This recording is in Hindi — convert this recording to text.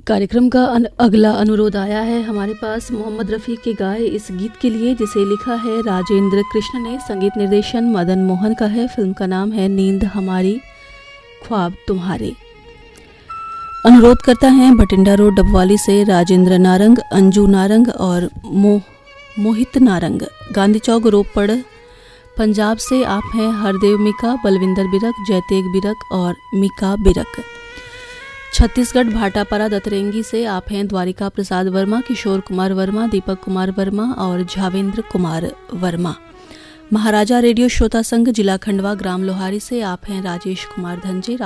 कार्यक्रम का अगला अनुरोध आया है हमारे पास मोहम्मद रफ़ी के गाए इस गीत के लिए, जिसे लिखा है राजेंद्र कृष्ण ने। संगीत निर्देशन मदन मोहन का है। फिल्म का नाम है नींद हमारी ख्वाब तुम्हारे। अनुरोध करता है भटिंडा रोड डबवाली से राजेंद्र नारंग, अंजू नारंग और मोहित नारंग। गांधी चौक रोपड़ पंजाब से आप हैं हरदेव मिका, बलविंदर बिरक, जयतेग बिरक और मिका बिरक। छत्तीसगढ़ भाटापारा दतरेंगी से आप हैं द्वारिका प्रसाद वर्मा, किशोर कुमार वर्मा, दीपक कुमार वर्मा और झावेंद्र कुमार वर्मा। महाराजा रेडियो श्रोता संघ जिला खंडवा ग्राम लोहारी से आप हैं राजेश कुमार धनजे,